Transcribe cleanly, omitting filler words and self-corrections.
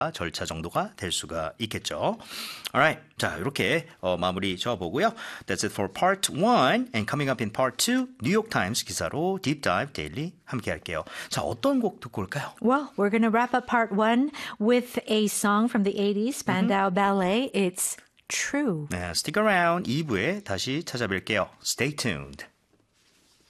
절차 정도가 될 수가 있겠죠. Alright, 자 이렇게 마무리 지어보고요. That's it for part 1. And coming up in part 2, New York Times 기사로 Deep Dive Daily 함께 할게요. 자 어떤 곡 듣고 올까요? Well, we're going to wrap up part 1 with a song from the 80s, Spandau Ballet. It's True. 네, stick around. 2부에 다시 찾아뵐게요. Stay tuned.